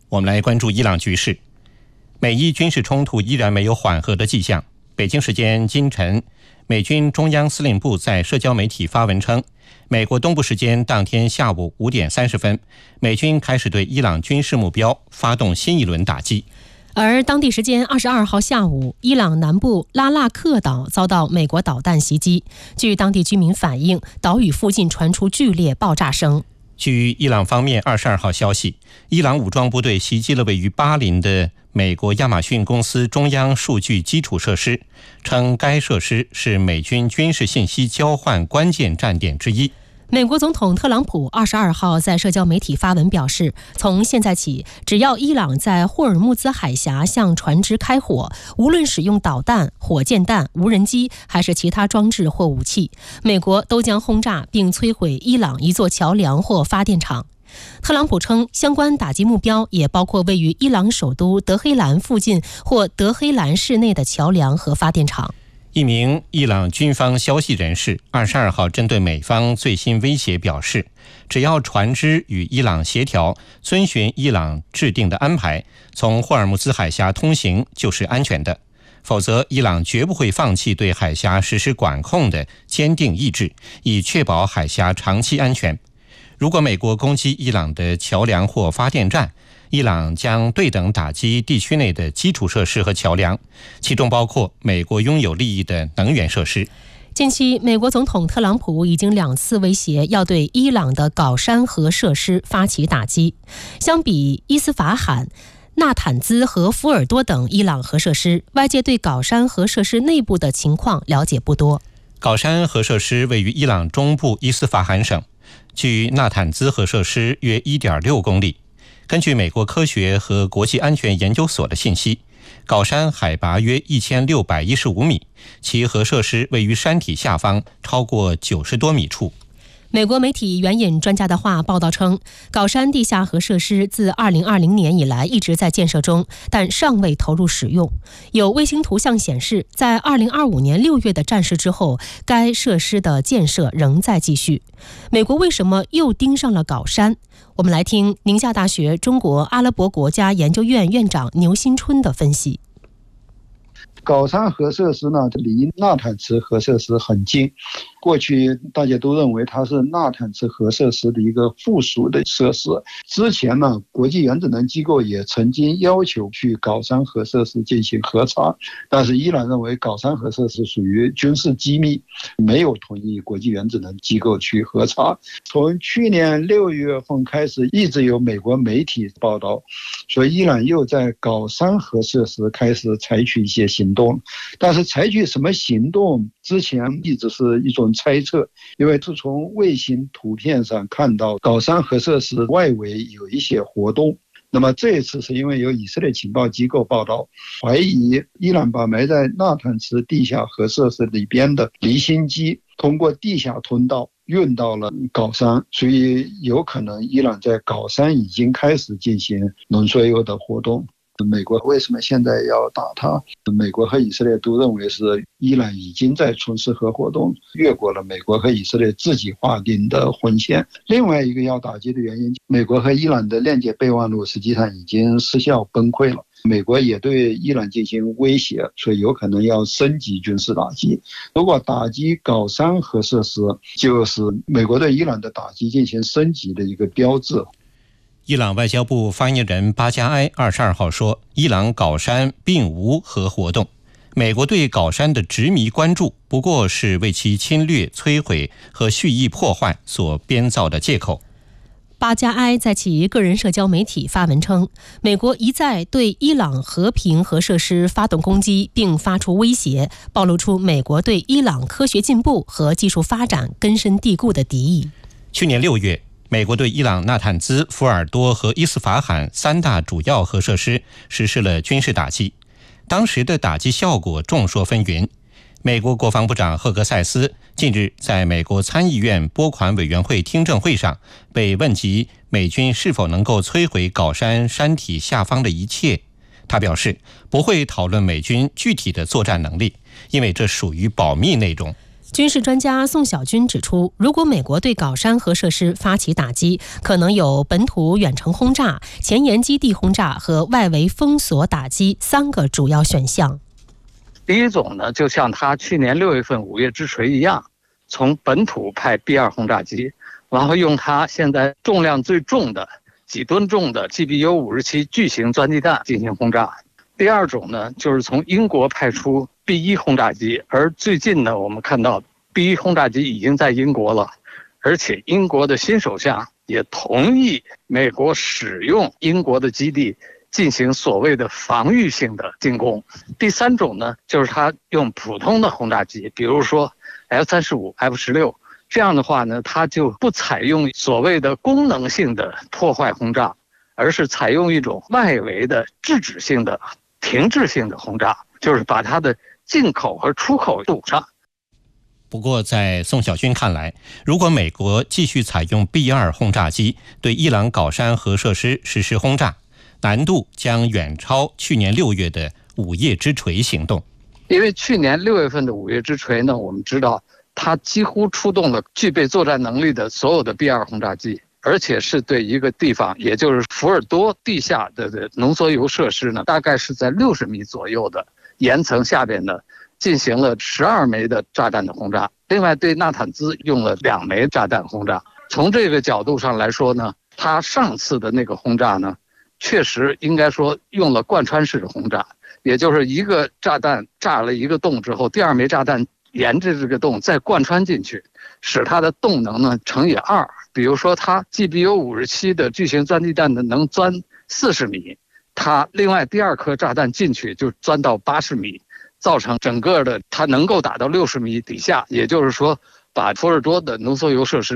我们来关注伊朗局势。美伊军事冲突依然没有缓和的迹象。北京时间今晨，美军中央司令部在社交媒体发文称，美国东部时间当天下午5点30分，美军开始对伊朗军事目标发动新一轮打击。 而当地时间22号下午，伊朗南部拉腊克岛遭到美国导弹袭击。据当地居民反映，岛屿附近传出剧烈爆炸声。 据伊朗方面22号消息，伊朗武装部队袭击了位于巴林的美国亚马逊公司中央数据基础设施，称该设施是美军军事信息交换关键站点之一。 美国总统特朗普22号在社交媒体发文表示，从现在起，只要伊朗在霍尔木兹海峡向船只开火，无论使用导弹、火箭弹、无人机还是其他装置或武器，美国都将轰炸并摧毁伊朗一座桥梁或发电厂。特朗普称，相关打击目标也包括位于伊朗首都德黑兰附近或德黑兰市内的桥梁和发电厂。 一名伊朗军方消息人士22号针对美方最新威胁表示，只要船只与伊朗协调，遵循伊朗制定的安排，从霍尔木兹海峡通行就是安全的，否则伊朗绝不会放弃对海峡实施管控的坚定意志，以确保海峡长期安全。如果美国攻击伊朗的桥梁或发电站，伊朗将对等打击地区内的基础设施和桥梁，其中包括美国拥有利益的能源设施。 近期，美国总统特朗普已经2次威胁要对伊朗的镐山核设施发起打击。相比伊斯法罕、纳坦兹和福尔多等伊朗核设施，外界对镐山核设施内部的情况了解不多。 镐山核设施位于伊朗中部伊斯法罕省，距纳坦兹核设施约 1.6 公里。根据美国科学和国际安全研究所的信息，镐山海拔约1615米，其核设施位于山体下方超过90多米处。 美国媒体援引专家的话报道称，镐山地下核设施自2020年以来一直在建设中，但尚未投入使用。有卫星图像显示，在2025年6月的战事之后，该设施的建设仍在继续。美国为什么又盯上了镐山？我们来听宁夏大学中国阿拉伯国家研究院院长牛新春的分析。 镐山核设施呢，离纳坦兹核设施很近。过去大家都认为它是纳坦兹核设施的一个附属的设施。之前呢，国际原子能机构也曾经要求去镐山核设施进行核查，但是依然认为镐山核设施属于军事机密，没有同意国际原子能机构去核查。从去年6月份开始，一直有美国媒体报道，说伊朗又在镐山核设施开始采取一些行动，但是采取什么行动之前一直是一种猜测，因为是从卫星图片上看到镐山核设施外围有一些活动。那么这一次是因为有以色列情报机构报道，怀疑伊朗把埋在纳坦兹地下核设施里边的离心机通过地下通道运到了镐山，所以有可能伊朗在镐山已经开始进行浓缩铀的活动。美国为什么现在要打它？美国和以色列都认为是伊朗已经在从事核活动，越过了美国和以色列自己划定的红线。另外一个要打击的原因，美国和伊朗的链接备忘录实际上已经失效崩溃了。美国也对伊朗进行威胁，所以有可能要升级军事打击。如果打击镐山核设施，就是美国对伊朗的打击进行升级的一个标志。 伊朗外交部发言人巴加埃22号说，伊朗镐山并无核活动，美国对镐山的执迷关注不过是为其侵略、摧毁和蓄意破坏所编造的借口。 巴加埃在其个人社交媒体发文称，美国一再对伊朗和平核设施发动攻击并发出威胁，暴露出美国对伊朗科学进步和技术发展根深蒂固的敌意。 去年6月，美国对伊朗纳坦兹、福尔多和伊斯法罕3大主要核设施实施了军事打击，当时的打击效果众说纷纭。美国国防部长赫格塞斯近日在美国参议院拨款委员会听证会上被问及美军是否能够摧毁镐山山体下方的一切，他表示不会讨论美军具体的作战能力，因为这属于保密内容。 军事专家宋小军指出，如果美国对皋山核设施发起打击，可能有本土远程轰炸、前沿基地轰炸和外围封锁打击3个主要选项。 第一种呢，就像他去年6月份5月之锤一样，从本土派 B-2轰炸机，然后用它现在重量最重的几吨重的 GBU-57巨型钻地弹进行轰炸。第二种呢，就是从英国派出 B-1轰炸机，而最近呢，我们看到 B-1轰炸机已经在英国了，而且英国的新首相也同意美国使用英国的基地进行所谓的防御性的进攻。第三种呢，就是他用普通的轰炸机，比如说 F-35、F-16，这样的话呢，他就不采用所谓的功能性的破坏轰炸，而是采用一种外围的制止性的停滞性的轰炸，就是把它的进口和出口堵上。 不过在宋小军看来，如果美国继续采用 B-2轰炸机对伊朗皋山核设施实施轰炸，难度将远超去年6月的午夜之锤行动。 因为去年6月份的午夜之锤呢，我们知道它几乎出动了具备作战能力的所有的 B-2轰炸机，而且是对一个地方，也就是福尔多地下的浓缩铀设施呢，大概是在60米左右的岩层下边呢，进行了12枚的炸弹的轰炸。另外对纳坦兹用了2枚炸弹轰炸。从这个角度上来说呢，他上次的那个轰炸呢，确实应该说用了贯穿式的轰炸，也就是一个炸弹炸了一个洞之后，第2枚炸弹沿着这个洞再贯穿进去，使它的动能呢乘以2。比如说它 GBU-57的巨型钻地弹呢能钻40米，它另外第2颗炸弹进去就钻到80米，造成整个的它能够打到60米底下，也就是说把福尔多的浓缩铀设施